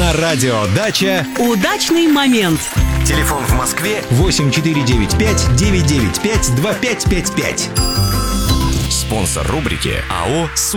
На радио «Дача» удачный момент. телефон в Москве 8495-995-2555. Спонсор рубрики АО